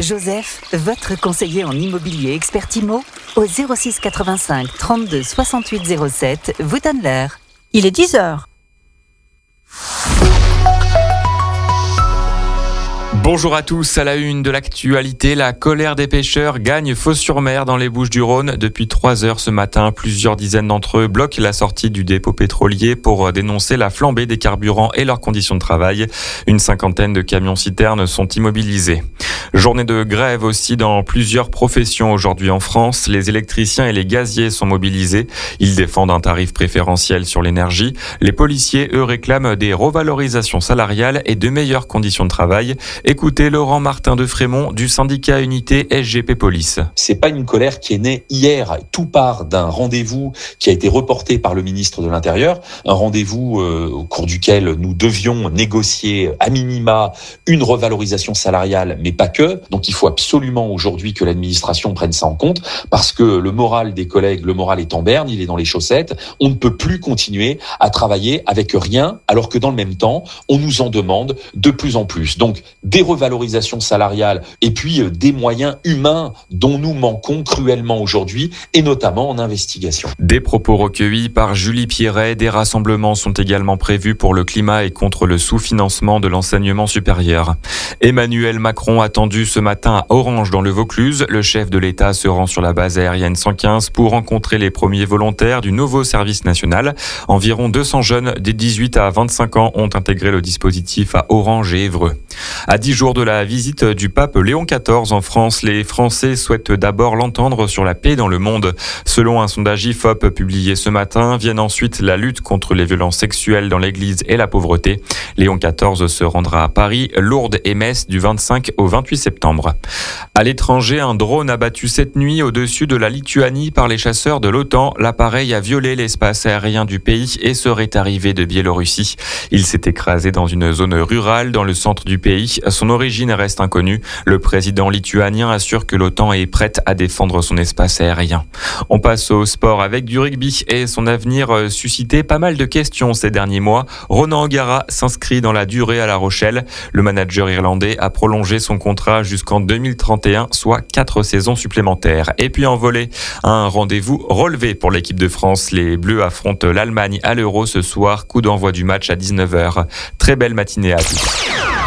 Joseph, votre conseiller en immobilier expert IMO, au 06 85 32 68 07, vous donne l'heure. Il est 10h. Bonjour à tous, à la une de l'actualité, la colère des pêcheurs gagne Fos-sur-Mer dans les Bouches-du-Rhône. Depuis 3 heures ce matin, plusieurs dizaines d'entre eux bloquent la sortie du dépôt pétrolier pour dénoncer la flambée des carburants et leurs conditions de travail. Une cinquantaine de camions-citernes sont immobilisés. Journée de grève aussi dans plusieurs professions aujourd'hui en France. Les électriciens et les gaziers sont mobilisés. Ils défendent un tarif préférentiel sur l'énergie. Les policiers, eux, réclament des revalorisations salariales et de meilleures conditions de travail. Écoutez Laurent Martin de Frémont du syndicat Unité SGP Police. C'est pas une colère qui est née hier. Tout part d'un rendez-vous qui a été reporté par le ministre de l'Intérieur. Un rendez-vous au cours duquel nous devions négocier à minima une revalorisation salariale, mais pas que. Donc il faut absolument aujourd'hui que l'administration prenne ça en compte parce que le moral des collègues, le moral est en berne, il est dans les chaussettes. On ne peut plus continuer à travailler avec rien alors que dans le même temps, on nous en demande de plus en plus. Donc des revalorisations salariales et puis des moyens humains dont nous manquons cruellement aujourd'hui et notamment en investigation. Des propos recueillis par Julie Pierret. Des rassemblements sont également prévus pour le climat et contre le sous-financement de l'enseignement supérieur. Emmanuel Macron attendu ce matin à Orange dans le Vaucluse. Le chef de l'État se rend sur la base aérienne 115 pour rencontrer les premiers volontaires du nouveau service national. Environ 200 jeunes des 18 à 25 ans ont intégré le dispositif à Orange et Évreux. À 10 jours de la visite du pape Léon XIV en France, les Français souhaitent d'abord l'entendre sur la paix dans le monde. Selon un sondage IFOP publié ce matin, viennent ensuite la lutte contre les violences sexuelles dans l'Église et la pauvreté. Léon XIV se rendra à Paris, Lourdes et Metz du 25 au 28 septembre. À l'étranger, un drone abattu cette nuit au-dessus de la Lituanie par les chasseurs de l'OTAN. L'appareil a violé l'espace aérien du pays et serait arrivé de Biélorussie. Il s'est écrasé dans une zone rurale dans le centre du pays. Son origine reste inconnue. Le président lituanien assure que l'OTAN est prête à défendre son espace aérien. On passe au sport avec du rugby et son avenir suscitait pas mal de questions ces derniers mois. Ronan O'Gara s'inscrit dans la durée à La Rochelle. Le manager irlandais a prolongé son contrat jusqu'en 2031, soit 4 saisons supplémentaires. Et puis en volley, un rendez-vous relevé pour l'équipe de France. Les Bleus affrontent l'Allemagne à l'Euro ce soir. Coup d'envoi du match à 19h. Très belle matinée à tous.